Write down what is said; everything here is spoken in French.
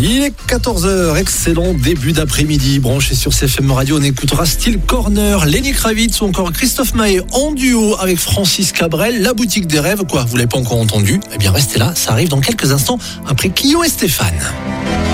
Il est 14h, excellent début d'après-midi. Branché sur CFM Radio, on écoutera Steel Corner, Lenny Kravitz ou encore Christophe Maé en duo avec Francis Cabrel, La Boutique des Rêves. Quoi, vous l'avez pas encore entendu? Eh bien, restez là, ça arrive dans quelques instants après Kyo et Stéphane.